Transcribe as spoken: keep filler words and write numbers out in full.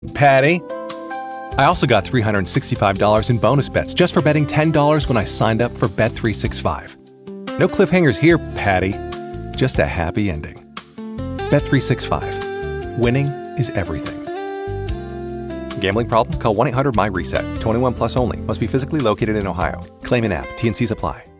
Patty. I also got three hundred sixty-five dollars in bonus bets just for betting ten dollars when I signed up for Bet three sixty-five. No cliffhangers here, Patty. Just a happy ending. Bet three sixty-five. Winning is everything. Gambling problem? Call one eight hundred M Y RESET. twenty-one plus only. Must be physically located in Ohio. Claim in app. T N Cs apply.